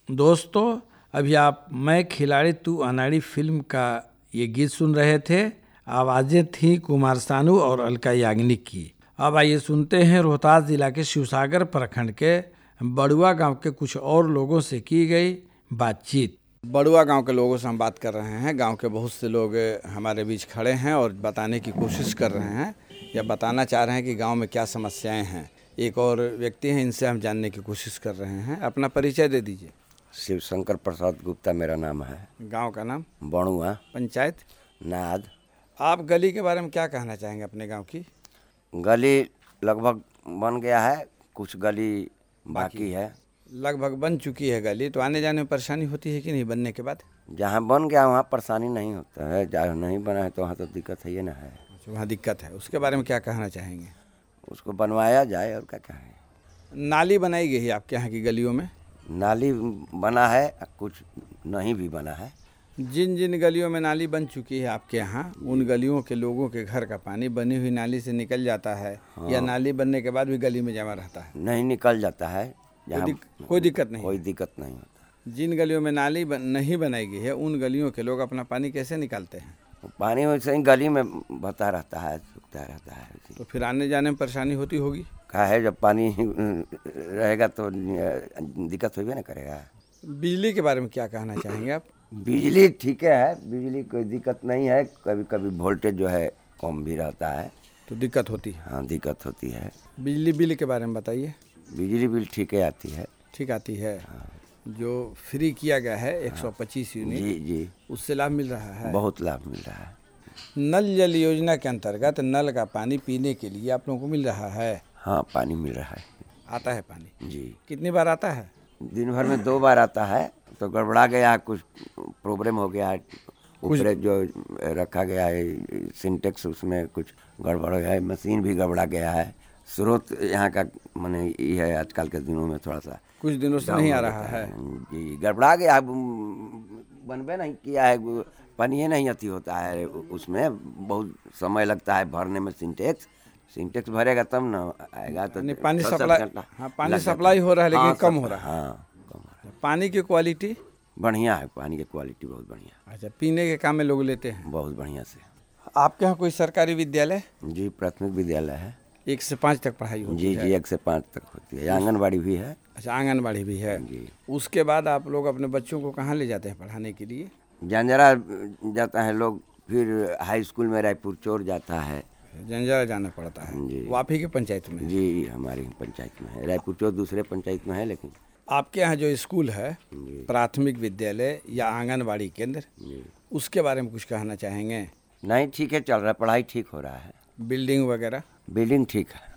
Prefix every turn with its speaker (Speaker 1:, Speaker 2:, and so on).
Speaker 1: दोस्तों, अभी आप मैं खिलाड़ी तू अनाड़ी फिल्म का ये गीत सुन रहे थे। आवाज़ें थी कुमार सानू और अलका याग्निक की। अब आइए सुनते हैं रोहतास जिला के शिवसागर प्रखंड के बड़ुआ गांव के कुछ और लोगों से की गई बातचीत। बड़ुआ गांव के लोगों से हम बात कर रहे हैं। गांव के बहुत से लोग हमारे बीच खड़े हैं और बताने की कोशिश कर रहे हैं या बताना चाह रहे हैं कि गांव में क्या समस्याएं हैं। एक और व्यक्ति हैं, इनसे हम जानने की कोशिश कर रहे हैं। अपना परिचय दे दीजिए।
Speaker 2: शिवशंकर प्रसाद गुप्ता मेरा नाम है।
Speaker 1: गांव का नाम?
Speaker 2: बड़ुआ।
Speaker 1: पंचायत?
Speaker 2: नाद।
Speaker 1: आप गली के बारे में क्या कहना चाहेंगे अपने गांव की?
Speaker 2: गली लगभग बन गया है, कुछ गली बाकी है।
Speaker 1: लगभग बन चुकी है गली, तो आने जाने में परेशानी होती है कि नहीं बनने के बाद?
Speaker 2: जहाँ बन गया वहाँ परेशानी नहीं होता है, जहाँ नहीं बना है तो वहाँ तो दिक्कत है ही ना है।
Speaker 1: वहाँ दिक्कत है, उसके बारे में क्या कहना चाहेंगे?
Speaker 2: उसको बनवाया जाए और क्या कहें।
Speaker 1: नाली बनाई गई है आपके यहाँ की गलियों में?
Speaker 2: नाली बना है, कुछ नहीं भी बना है।
Speaker 1: जिन जिन गलियों में नाली बन चुकी है आपके यहाँ, उन गलियों के लोगों के घर का पानी बनी हुई नाली से निकल जाता है? हाँ। या नाली बनने के बाद भी गली में जमा रहता है?
Speaker 2: नहीं, निकल जाता है।
Speaker 1: कोई दिक्कत नहीं?
Speaker 2: कोई दिक्कत नहीं होता।
Speaker 1: जिन गलियों में नाली नहीं बनाई गई है, उन गलियों के लोग अपना पानी कैसे निकालते हैं?
Speaker 2: पानी वैसे ही गली में बहता रहता है, सूखता रहता है।
Speaker 1: तो फिर आने जाने में परेशानी होती होगी?
Speaker 2: क्या है, जब पानी रहेगा तो दिक्कत होगी ना करेगा।
Speaker 1: बिजली के बारे में क्या कहना चाहेंगे आप?
Speaker 2: बिजली ठीक है, बिजली कोई दिक्कत नहीं है। कभी कभी वोल्टेज जो है कम भी रहता है
Speaker 1: तो दिक्कत होती है।
Speaker 2: हाँ, दिक्कत होती है।
Speaker 1: बिजली बिल के बारे में बताइए।
Speaker 2: बिजली बिल ठीक है, आती है।
Speaker 1: ठीक आती है। हाँ। जो फ्री किया गया है 125 यूनिट,
Speaker 2: जी,
Speaker 1: उससे लाभ मिल रहा है?
Speaker 2: बहुत लाभ मिल रहा है।
Speaker 1: नल जल योजना के अंतर्गत नल का पानी पीने के लिए आप लोगों को मिल रहा है?
Speaker 2: हाँ, पानी मिल रहा है।
Speaker 1: आता है पानी? जी। कितनी बार आता है?
Speaker 2: दिन भर में 2 बार आता है। तो गड़बड़ा गया, कुछ प्रॉब्लम हो गया है। ऊपर जो रखा गया है सिंटेक्स, उसमें कुछ गड़बड़ गया है। मशीन भी गड़बड़ा गया है। स्रोत यहाँ का माने ये है, आजकल के दिनों में थोड़ा सा
Speaker 1: कुछ दिनों से नहीं आ रहा है
Speaker 2: जी। गड़बड़ा गया, बनबे नहीं किया है, पानी नहीं अति होता है। उसमें बहुत समय लगता है भरने में। सिंटेक्स भरेगा तब ना आएगा। तो
Speaker 1: पानी सप्लाई, हाँ पानी सप्लाई हो रहा है, लेकिन कम हो रहा है।
Speaker 2: हाँ, कम हो रहा है।
Speaker 1: पानी की क्वालिटी
Speaker 2: बढ़िया है, पानी की क्वालिटी बहुत बढ़िया।
Speaker 1: अच्छा, पीने के काम में लोग लेते हैं?
Speaker 2: बहुत बढ़िया से।
Speaker 1: आपके यहाँ कोई सरकारी विद्यालय?
Speaker 2: जी, प्राथमिक विद्यालय है।
Speaker 1: 1 से 5 तक पढ़ाई होती है?
Speaker 2: जी, 1 से 5 तक होती है। आंगनबाड़ी भी है।
Speaker 1: अच्छा, आंगनबाड़ी भी है जी। उसके बाद आप लोग अपने बच्चों को कहाँ ले जाते हैं पढ़ाने के लिए?
Speaker 2: जंजरा जाता है लोग, फिर हाई स्कूल में रायपुर चोर जाता है।
Speaker 1: जंजरा जाना पड़ता है जी। वो आप ही की पंचायत में?
Speaker 2: जी, हमारी पंचायत में है। रायपुर चोर दूसरे पंचायत में है। लेकिन
Speaker 1: आपके यहाँ जो स्कूल है, प्राथमिक विद्यालय या आंगनबाड़ी केंद्र, उसके बारे में कुछ कहना चाहेंगे?
Speaker 2: नहीं, ठीक है, चल रहा है, पढ़ाई ठीक हो रहा है।
Speaker 1: बिल्डिंग वगैरह?
Speaker 2: बिल्डिंग ठीक है।